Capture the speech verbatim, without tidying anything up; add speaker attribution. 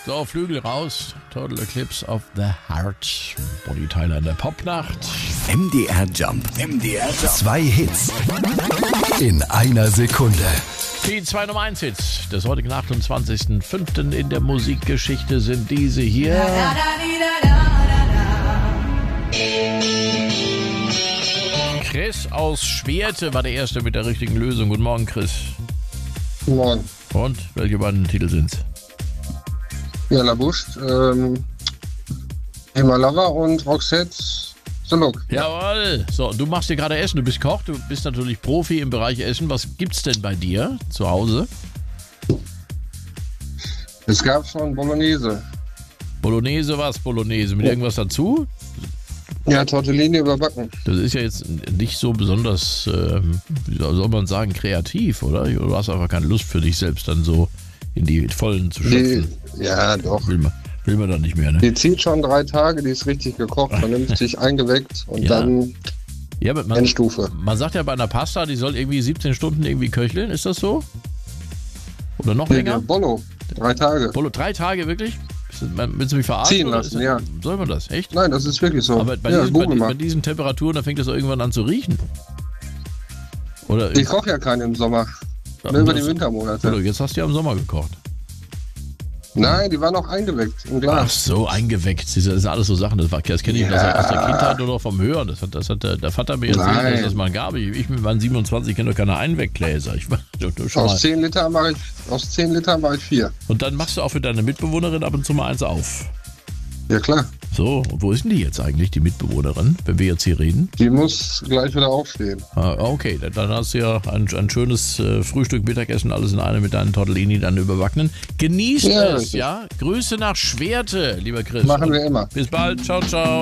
Speaker 1: So, Flügel raus. Total Eclipse of the Heart. Bonnie Tyler in der Popnacht.
Speaker 2: M D R Jump. M D R Jump. Zwei Hits in einer Sekunde.
Speaker 1: Die zwei Nummer eins Hits des heutigen achtundzwanzigsten fünften in der Musikgeschichte sind diese hier. Chris aus Schwerte war der Erste mit der richtigen Lösung. Guten Morgen, Chris.
Speaker 3: Guten Morgen.
Speaker 1: Und welche beiden Titel sind's?
Speaker 3: Ja, La Bouche, ähm, Emma Lover und Roxette The Look.
Speaker 1: Jawohl. So, du machst dir gerade Essen. Du bist Koch, du bist natürlich Profi im Bereich Essen. Was gibt's denn bei dir zu Hause?
Speaker 3: Es gab schon Bolognese.
Speaker 1: Bolognese, was? Bolognese mit irgendwas dazu?
Speaker 3: Ja, Tortellini überbacken.
Speaker 1: Das ist ja jetzt nicht so besonders, ähm, wie soll man sagen, kreativ, oder? Du hast einfach keine Lust für dich selbst dann so in die Vollen zu schöpfen.
Speaker 3: Die, ja, doch.
Speaker 1: Will man, will man dann nicht mehr, ne?
Speaker 3: Die zieht schon drei Tage, die ist richtig gekocht, vernünftig eingeweckt und
Speaker 1: Ja.
Speaker 3: dann
Speaker 1: Ja, aber man,
Speaker 3: Endstufe.
Speaker 1: man sagt ja bei einer Pasta, die soll irgendwie siebzehn Stunden irgendwie köcheln. Ist das so? Oder noch
Speaker 3: Nee,
Speaker 1: länger?
Speaker 3: Bollo, drei Tage.
Speaker 1: Bolo, drei Tage wirklich? Ist das- man- Willst du mich verarschen?
Speaker 3: Ziehen
Speaker 1: oder
Speaker 3: lassen,
Speaker 1: ist das,
Speaker 3: ja.
Speaker 1: Soll man das? Echt?
Speaker 3: Nein, das ist wirklich so.
Speaker 1: Aber bei,
Speaker 3: ja,
Speaker 1: diesen, bei,
Speaker 3: Google
Speaker 1: bei
Speaker 3: mal.
Speaker 1: diesen Temperaturen, da fängt das doch irgendwann an zu riechen. Oder
Speaker 3: Ich koche ja keinen im Sommer. Nur über die Wintermonate.
Speaker 1: Oder jetzt hast du ja im Sommer gekocht.
Speaker 3: Nein, die war noch eingeweckt im
Speaker 1: Ach
Speaker 3: Glas.
Speaker 1: so, eingeweckt. Das sind alles so Sachen. Das, war- das kenne ich
Speaker 3: Ja.
Speaker 1: aus der Kindheit nur noch vom Hören. Das hat, das hat der, der Vater mir erzählt,
Speaker 3: Nein.
Speaker 1: dass das mal gab. Ich, ich mit meinen siebenundzwanzig kenne doch keine Einweggläser. Ich, mach- du, du, schau mal.
Speaker 3: Aus zehn Liter mache ich, aus zehn Liter mache ich vier.
Speaker 1: Und dann machst du auch für deine Mitbewohnerin ab und zu mal eins auf.
Speaker 3: Ja klar.
Speaker 1: So, und wo ist denn die jetzt eigentlich, die Mitbewohnerin, wenn wir jetzt hier reden?
Speaker 3: Die muss gleich wieder aufstehen.
Speaker 1: Ah, okay, dann- dann hast du ja ein, ein schönes äh, Frühstück, Mittagessen, alles in einem mit deinen Tortellini, dann überbackenen. Genießt
Speaker 3: Ja,
Speaker 1: es,
Speaker 3: richtig.
Speaker 1: ja? Grüße nach Schwerte, lieber Chris.
Speaker 3: Machen wir immer.
Speaker 1: Bis bald, ciao, ciao.